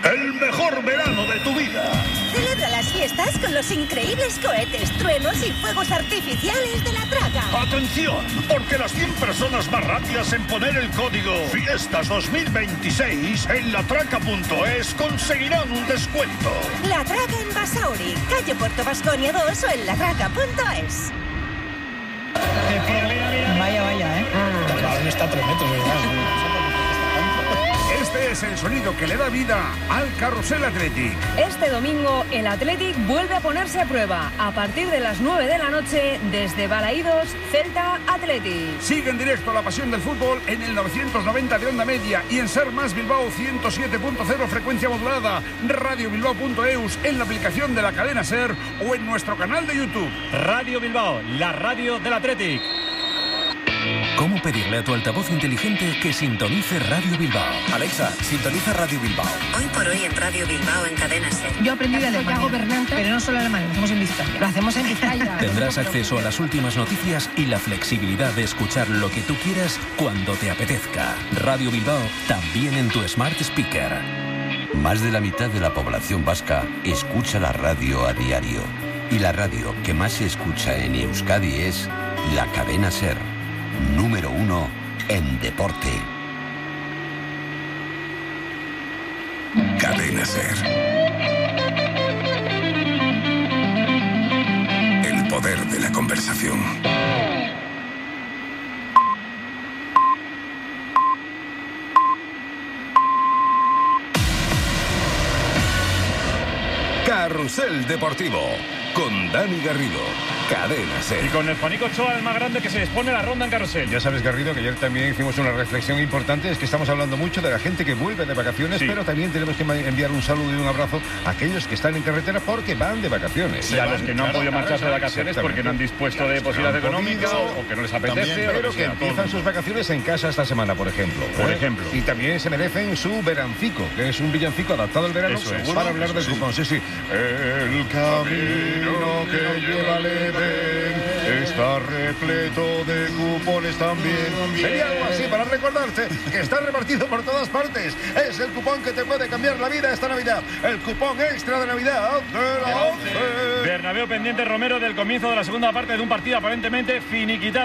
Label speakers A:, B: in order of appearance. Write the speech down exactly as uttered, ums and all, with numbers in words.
A: El mejor verano de tu vida.
B: Celebra las fiestas con los increíbles cohetes, truenos y fuegos artificiales de La Traca.
A: ¡Atención! Porque las cien personas más rápidas en poner el código Fiestas dos mil veintiséis en latraca punto es conseguirán un descuento.
B: La Traca en Basauri, calle Puerto Vasconia dos o en latraca punto es.
C: Vaya, vaya, ¿eh?
D: Claro, está a tres metros, ¿verdad?
E: Este es el sonido que le da vida al Carrusel Athletic.
F: Este domingo el Athletic vuelve a ponerse a prueba a partir de las nueve de la noche desde Balaídos, Celta Athletic.
E: Sigue en directo la pasión del fútbol en el novecientos noventa de onda media y en Ser Más Bilbao ciento siete punto cero frecuencia modulada, radio bilbao punto eus en la aplicación de la cadena Ser o en nuestro canal de YouTube.
G: Radio Bilbao, la radio del Athletic.
H: ¿Cómo pedirle a tu altavoz inteligente que sintonice Radio Bilbao?
I: Alexa, sintoniza Radio Bilbao.
J: Hoy por hoy en Radio Bilbao en Cadena Ser.
C: Yo aprendí de Alemania, pero no solo alemán, lo hacemos en Vizcaya. Lo hacemos en Vizcaya.
H: Tendrás acceso a las últimas noticias y la flexibilidad de escuchar lo que tú quieras cuando te apetezca. Radio Bilbao, también en tu Smart Speaker.
K: Más de la mitad de la población vasca escucha la radio a diario. Y la radio que más se escucha en Euskadi es la Cadena Ser. Número uno en deporte.
L: Cadena Ser. El poder de la conversación. Carrusel Deportivo con Dani Garrido. Cadena Ser.
G: Y con el Juanico Ochoa, el más grande, que se dispone a la ronda en carrusel.
M: Ya sabes, Garrido, que ayer también hicimos una reflexión importante. Es que estamos hablando mucho de la gente que vuelve de vacaciones, sí, pero también tenemos que enviar un saludo y un abrazo a aquellos que están en carretera porque van de vacaciones.
G: Y a los que no han podido marcharse de vacaciones porque no han dispuesto de posibilidad económica o que no les apetece.
M: También, pero que, que empiezan sus vacaciones en casa esta semana, por ejemplo.
G: Por
M: ¿eh?
G: ejemplo.
M: Y también se merecen su verancico, que es un villancico adaptado al verano,
G: eso es.
M: para hablar del cupón. Sí, sí. El camino que lleva al Edén está repleto de cupones también. Sería algo así para recordarte que está repartido por todas partes. Es el cupón que te puede cambiar la vida esta Navidad. El cupón extra de Navidad de la once.
G: Bernabéu pendiente, Romero, del comienzo de la segunda parte de un partido aparentemente finiquitado.